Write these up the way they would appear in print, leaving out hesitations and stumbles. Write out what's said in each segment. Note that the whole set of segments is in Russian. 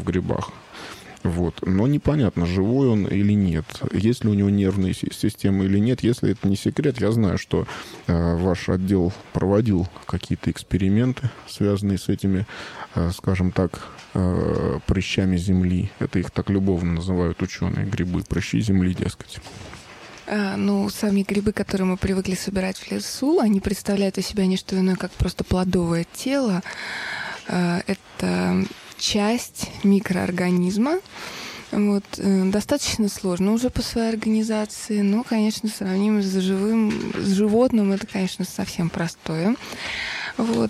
в грибах. Вот. Но непонятно, живой он или нет, есть ли у него нервная система или нет. Если это не секрет, я знаю, что ваш отдел проводил какие-то эксперименты, связанные с этими, скажем так, прыщами земли. Это их так любовно называют ученые, грибы, прыщи земли, дескать. Ну, сами грибы, которые мы привыкли собирать в лесу, они представляют из себя не что иное, как просто плодовое тело. Это часть микроорганизма. Вот, достаточно сложно уже по своей организации, но, конечно, сравнимо с животным, это, конечно, совсем простое. Вот.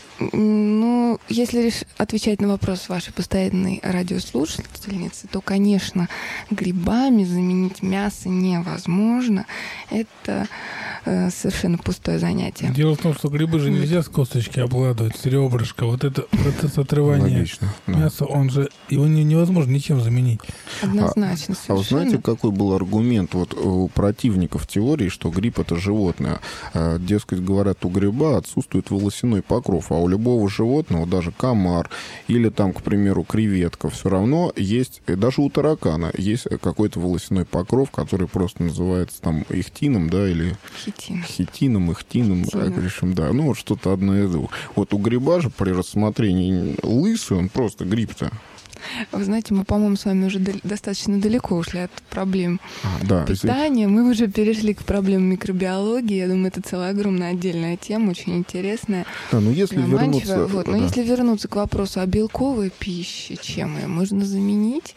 Ну, если отвечать на вопрос вашей постоянной радиослушательницы, то, конечно, грибами заменить мясо невозможно. Это совершенно пустое занятие. Дело в том, что грибы же нельзя с косточки обгладывать, с ребрышка. Вот это процесс отрывания мяса, он же, его невозможно ничем заменить. Однозначно, совершенно. А вы знаете, какой был аргумент вот у противников теории, что гриб — это животное? Дескать, говорят, у гриба отсутствует волосяной покров, а у любого животного, даже комар или там, к примеру, креветка, все равно есть, и даже у таракана есть какой-то волосяной покров, который просто называется там ихтином, да, или хитином, ихтином, решим, да, ну вот что-то одно из двух. Вот у гриба же при рассмотрении лысый, он просто гриб-то. Вы знаете, мы, по-моему, с вами уже достаточно далеко ушли от проблем питания. Мы уже перешли к проблемам микробиологии. Я думаю, это целая огромная отдельная тема, очень интересная. Да, но если вернуться... Вот, но если вернуться к вопросу о белковой пище, чем ее можно заменить,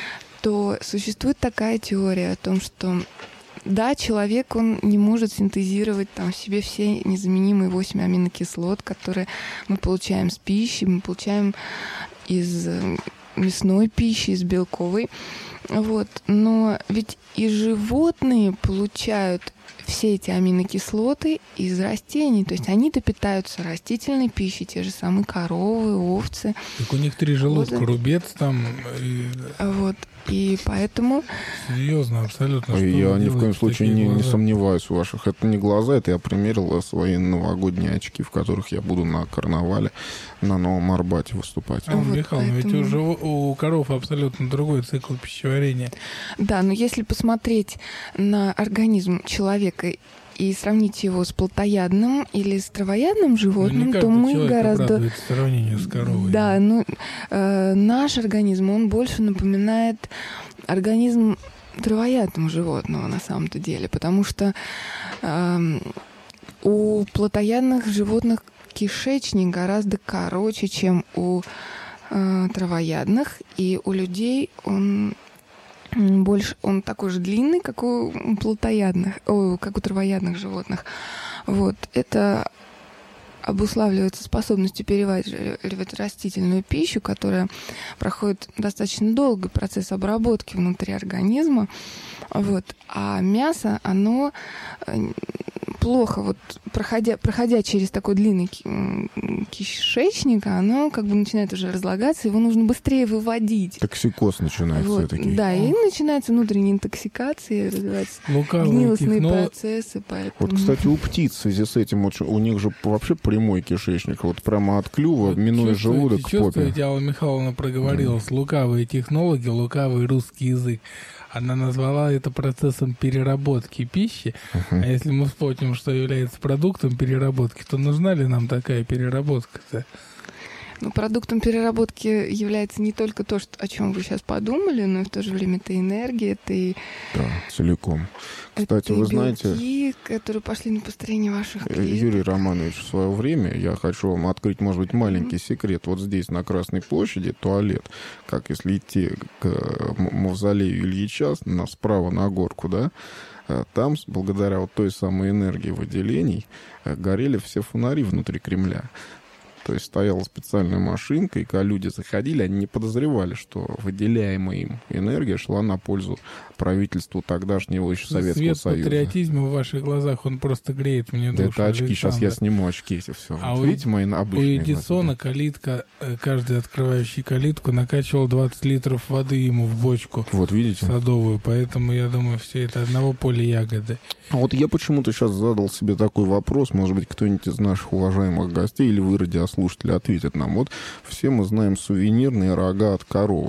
то существует такая теория о том, что да, человек, он не может синтезировать там в себе все незаменимые 8 аминокислот, которые мы получаем с пищи, мы получаем из мясной пищи, из белковой. Вот. Но ведь и животные получают все эти аминокислоты из растений. То есть они-то питаются растительной пищей, те же самые коровы, овцы. Так у них 3 желудка, рубец там. Вот. И поэтому... Серьезно, абсолютно. Я ни в коем случае не сомневаюсь в ваших. Это не глаза, это я примерил свои новогодние очки, в которых я буду на карнавале на Новом Арбате выступать. Вот, Михаил, поэтому... ведь уже у коров абсолютно другой цикл пищеварения. Да, но если посмотреть на организм человека и сравнить его с плотоядным или с травоядным животным, то мы гораздо... сравнение с коровой. Да, ну, наш организм, он больше напоминает организм травоядного животного на самом-то деле, потому что у плотоядных животных кишечник гораздо короче, чем у травоядных, и у людей он такой же длинный, как у как у травоядных животных. Вот. Это обуславливается способностью переваривать растительную пищу, которая проходит достаточно долгий процесс обработки внутри организма. Вот. А мясо, оно плохо, вот, проходя через такой длинный кишечник, оно как бы начинает уже разлагаться, его нужно быстрее выводить. Токсикоз начинается вот, все-таки. Да, и начинается внутренняя интоксикация, развиваются гнилостные процессы. Поэтому... Вот, кстати, у птиц в связи с этим у них же вообще прямой кишечник, вот прямо от клюва, минуя желудок к попе. Чувствуете, Алла Михайловна проговорилась, лукавые технологии, лукавый русский язык. Она назвала это процессом переработки пищи. А если мы вспомним, что является продуктом переработки, то нужна ли нам такая переработка-то? Ну, продуктом переработки является не только то, о чем вы сейчас подумали, но и в то же время это энергия, это и... Да, целиком. Кстати, вы знаете... белки, которые пошли на построение ваших клеток. Юрий Романович, в свое время я хочу вам открыть, может быть, маленький секрет. Вот здесь, на Красной площади, туалет, как если идти к мавзолею Ильича, справа на горку, да, там, благодаря вот той самой энергии выделений, горели все фонари внутри Кремля. То есть стояла специальная машинка, и когда люди заходили, они не подозревали, что выделяемая им энергия шла на пользу правительству тогдашнего еще Советского Союза. Свет патриотизма в ваших глазах, он просто греет мне душу. Это очки, сейчас я сниму очки, эти все. А вот, видите, мои обычные у Эдисона калитка, каждый открывающий калитку накачивал 20 литров воды ему в бочку. Вот, видите? Садовую, поэтому я думаю, все это одного поля ягоды. А вот я почему-то сейчас задал себе такой вопрос, может быть, кто-нибудь из наших уважаемых гостей или вы, радиослушатели, ответит нам. Вот все мы знаем сувенирные рога от коровы.